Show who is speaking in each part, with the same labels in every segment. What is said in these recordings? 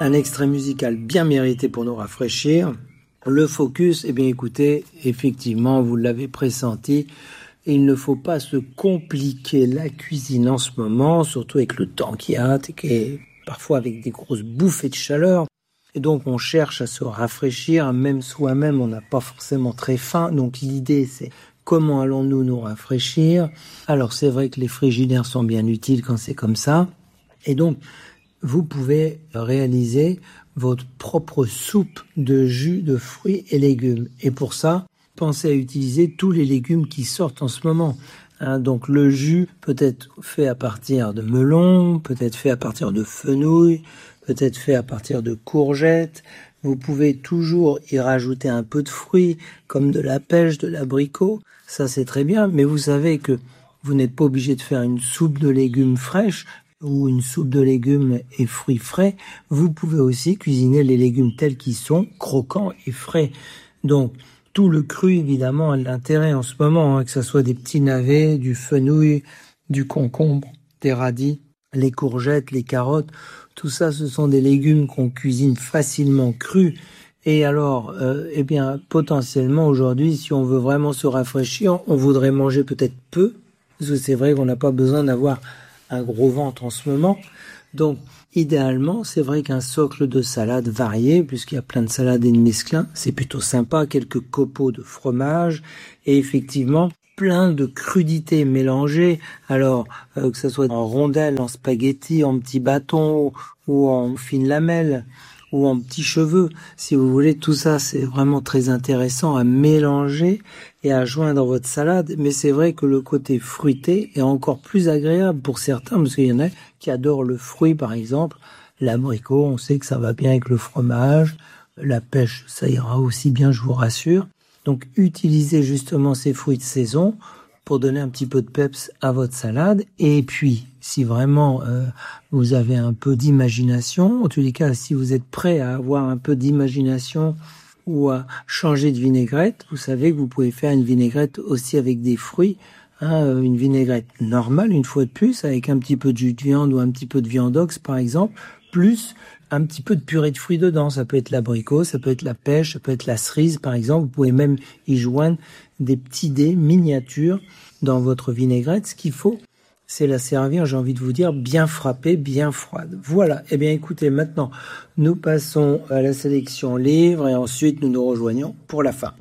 Speaker 1: un extrait musical bien mérité pour nous rafraîchir. Le focus, eh bien écoutez, effectivement, vous l'avez pressenti, il ne faut pas se compliquer la cuisine en ce moment, surtout avec le temps qu'il y a, et parfois avec des grosses bouffées de chaleur. Et donc on cherche à se rafraîchir, même soi-même, on n'a pas forcément très faim. Donc l'idée, c'est comment allons-nous nous rafraîchir? Alors c'est vrai que les frigidaires sont bien utiles quand c'est comme ça. Et donc, vous pouvez réaliser votre propre soupe de jus de fruits et légumes. Et pour ça, pensez à utiliser tous les légumes qui sortent en ce moment. Donc le jus peut être fait à partir de melon, peut être fait à partir de fenouil, peut être fait à partir de courgettes. Vous pouvez toujours y rajouter un peu de fruits, comme de la pêche, de l'abricot. Ça, c'est très bien. Mais vous savez que vous n'êtes pas obligé de faire une soupe de légumes fraîches ou une soupe de légumes et fruits frais. Vous pouvez aussi cuisiner les légumes tels qu'ils sont, croquants et frais. Donc, tout le cru, évidemment, a de l'intérêt en ce moment, que ce soit des petits navets, du fenouil, du concombre, des radis, les courgettes, les carottes. Tout ça, ce sont des légumes qu'on cuisine facilement crus. Et alors, eh bien, potentiellement, aujourd'hui, si on veut vraiment se rafraîchir, on voudrait manger peut-être peu, parce que c'est vrai qu'on n'a pas besoin d'avoir un gros ventre en ce moment. Donc, idéalement, c'est vrai qu'un socle de salade varié, puisqu'il y a plein de salades et de mesclins, c'est plutôt sympa, quelques copeaux de fromage, et effectivement, plein de crudités mélangées, alors que ce soit en rondelles, en spaghettis, en petits bâtons, ou en fines lamelles, ou en petits cheveux, si vous voulez, tout ça c'est vraiment très intéressant à mélanger et à joindre dans votre salade, mais c'est vrai que le côté fruité est encore plus agréable pour certains, parce qu'il y en a qui adorent le fruit par exemple, l'abricot, on sait que ça va bien avec le fromage, la pêche ça ira aussi bien, je vous rassure, donc utilisez justement ces fruits de saison pour donner un petit peu de peps à votre salade. Et puis, si vraiment vous avez un peu d'imagination, en tous les cas, si vous êtes prêt à avoir un peu d'imagination ou à changer de vinaigrette, vous savez que vous pouvez faire une vinaigrette aussi avec des fruits, une vinaigrette normale, une fois de plus, avec un petit peu de jus de viande ou un petit peu de viandox, par exemple, plus un petit peu de purée de fruits dedans. Ça peut être l'abricot, ça peut être la pêche, ça peut être la cerise, par exemple. Vous pouvez même y joindre des petits dés miniatures dans votre vinaigrette. Ce qu'il faut, c'est la servir, j'ai envie de vous dire, bien frappée, bien froide. Voilà. Eh bien, écoutez, maintenant, nous passons à la sélection livre et ensuite nous nous rejoignons pour la fin.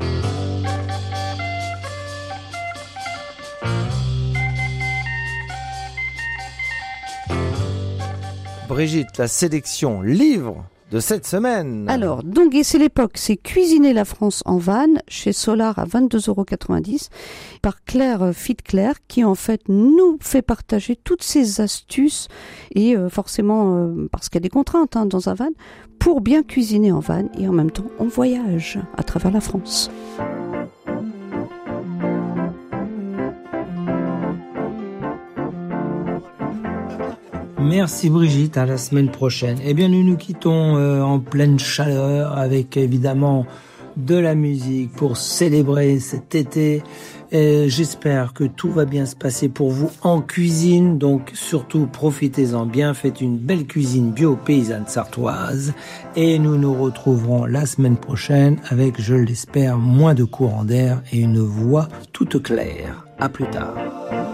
Speaker 2: Brigitte, la sélection livre de cette semaine.
Speaker 3: Alors, donc, et c'est l'époque, c'est Cuisiner la France en vanne, chez Solar à 22,90 € par Claire Fit Claire, qui en fait nous fait partager toutes ses astuces et forcément, parce qu'il y a des contraintes dans un van, pour bien cuisiner en van et en même temps on voyage à travers la France.
Speaker 1: Merci Brigitte, à la semaine prochaine. Eh bien, nous nous quittons en pleine chaleur avec évidemment de la musique pour célébrer cet été. Et j'espère que tout va bien se passer pour vous en cuisine. Donc surtout, profitez-en bien. Faites une belle cuisine bio paysanne sartoise. Et nous nous retrouverons la semaine prochaine avec, je l'espère, moins de courant d'air et une voix toute claire. À plus tard.